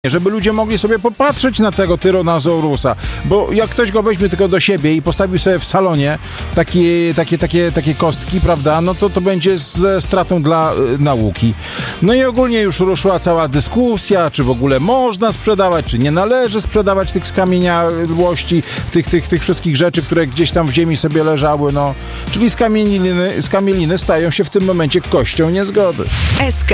żeby ludzie mogli sobie popatrzeć na tego Tyrannosaurusa, bo jak ktoś go weźmie tylko do siebie i postawił sobie w salonie takie kostki, prawda, no to będzie ze stratą dla nauki. No i ogólnie już ruszyła cała dyskusja, czy w ogóle można sprzedawać, czy nie należy sprzedawać tych skamieniałości, tych wszystkich rzeczy, które gdzieś tam w ziemi sobie leżały, no. Czyli skamieliny stają się w tym momencie kością niezgody.